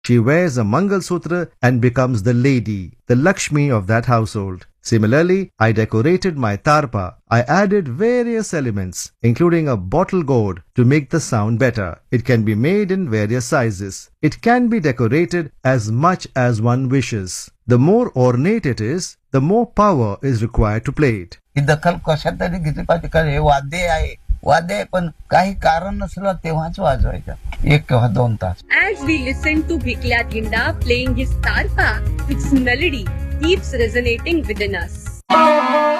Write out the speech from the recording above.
She wears a Mangal Sutra and becomes the lady, the Lakshmi of that household. Similarly, I decorated my tarpa. I added various elements, including a bottle gourd, to make the sound better. It can be made in various sizes. It can be decorated as much as one wishes. The more ornate it is, the more power is required to play it. ही दखल कशात तरी घेतली पाहिजे, कारण हे वाद्य आहे, वाद्य आहे, पण काही कारण नसलं तेव्हाच वाजवायचं 1 किंवा 2 तास. As we listen to Bhikla Ginda playing his tarpa, its melody keeps resonating within us.